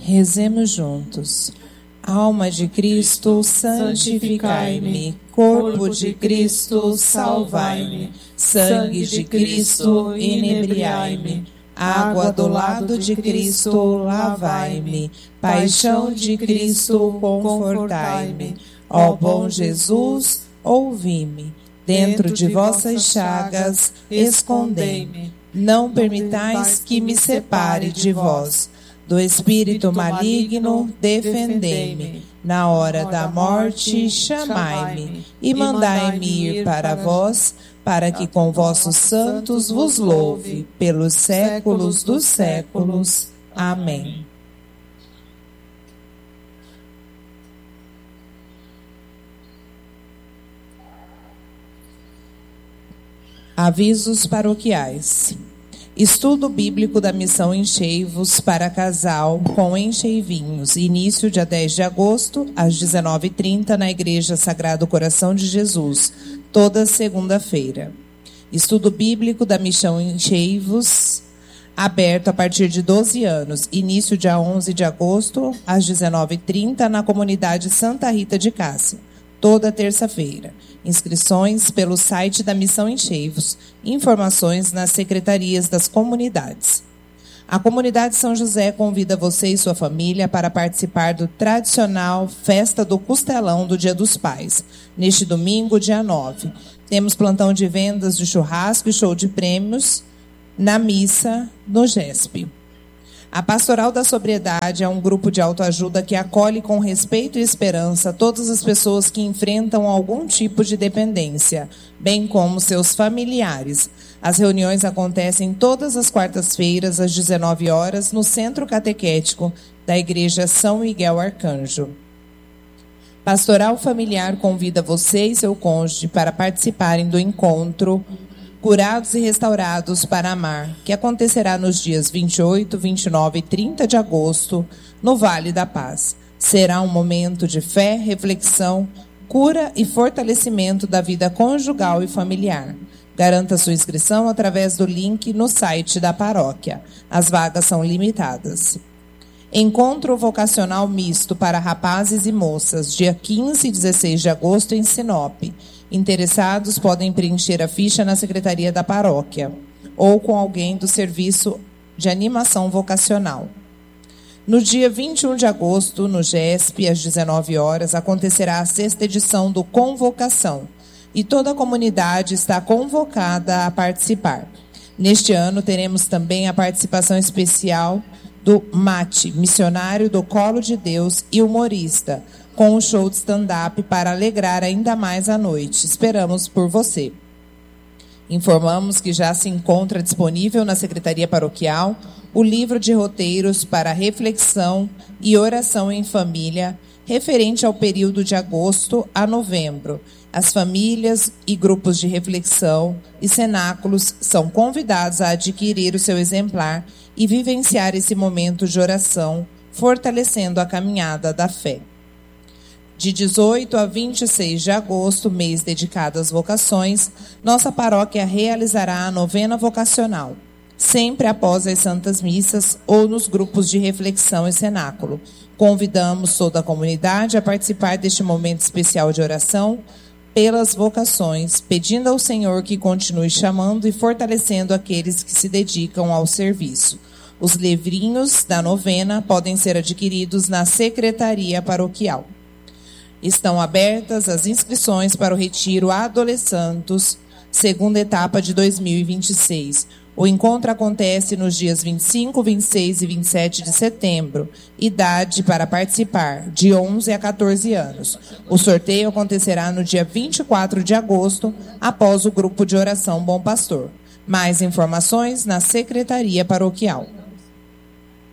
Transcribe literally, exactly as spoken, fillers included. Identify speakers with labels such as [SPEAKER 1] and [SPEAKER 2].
[SPEAKER 1] Rezemos juntos. Alma de Cristo, santificai-me. Corpo de Cristo, salvai-me. Sangue de Cristo, inebriai-me. Água do lado de Cristo, lavai-me. Paixão de Cristo, confortai-me. Ó bom Jesus, ouvi-me. Dentro de vossas chagas, escondei-me. Não permitais que me separe de vós. Do espírito maligno, defendei-me. Na hora da morte, chamai-me. E mandai-me ir para vós, para que com vossos santos vos louve, pelos séculos dos séculos. Amém. Avisos paroquiais. Estudo bíblico da missão Enchei-vos para casal com encheivinhos. Início dia dez de agosto, às dezenove e trinta, na Igreja Sagrado Coração de Jesus, toda segunda-feira. Estudo bíblico da missão Enchei-vos, aberto a partir de doze anos. Início dia onze de agosto, às dezenove e trinta, na comunidade Santa Rita de Cássia, toda terça-feira. Inscrições pelo site da Missão Enchei-vos. Informações nas secretarias das comunidades. A comunidade São José convida você e sua família para participar do tradicional Festa do Costelão do Dia dos Pais, neste domingo, dia nove. Temos plantão de vendas de churrasco e show de prêmios na missa no G E S P. A Pastoral da Sobriedade é um grupo de autoajuda que acolhe com respeito e esperança todas as pessoas que enfrentam algum tipo de dependência, bem como seus familiares. As reuniões acontecem todas as quartas-feiras, às dezenove horas, no Centro Catequético da Igreja São Miguel Arcanjo. Pastoral Familiar convida você e seu cônjuge para participarem do encontro Curados e Restaurados para Amar, que acontecerá nos dias vinte e oito, vinte e nove e trinta de agosto, no Vale da Paz. Será um momento de fé, reflexão, cura e fortalecimento da vida conjugal e familiar. Garanta sua inscrição através do link no site da paróquia. As vagas são limitadas. Encontro vocacional misto para rapazes e moças, dia quinze e dezesseis de agosto, em Sinop. Interessados podem preencher a ficha na secretaria da paróquia ou com alguém do serviço de animação vocacional. No dia vinte e um de agosto, no G E S P, às dezenove horas, acontecerá a sexta edição do Convocação e toda a comunidade está convocada a participar. Neste ano, teremos também a participação especial do Mate, missionário do Colo de Deus e humorista, com um show de stand-up para alegrar ainda mais a noite. Esperamos por você. Informamos que já se encontra disponível na Secretaria Paroquial o livro de roteiros para reflexão e oração em família, referente ao período de agosto a novembro. As famílias e grupos de reflexão e cenáculos são convidados a adquirir o seu exemplar e vivenciar esse momento de oração, fortalecendo a caminhada da fé. De dezoito a vinte e seis de agosto, mês dedicado às vocações, nossa paróquia realizará a novena vocacional, sempre após as santas missas ou nos grupos de reflexão e cenáculo. Convidamos toda a comunidade a participar deste momento especial de oração pelas vocações, pedindo ao Senhor que continue chamando e fortalecendo aqueles que se dedicam ao serviço. Os livrinhos da novena podem ser adquiridos na Secretaria Paroquial. Estão abertas as inscrições para o Retiro Adolescentes, segunda etapa de dois mil e vinte e seis. O encontro acontece nos dias vinte e cinco, vinte e seis e vinte e sete de setembro. Idade para participar, de onze a quatorze anos. O sorteio acontecerá no dia vinte e quatro de agosto, após o grupo de oração Bom Pastor. Mais informações na Secretaria Paroquial.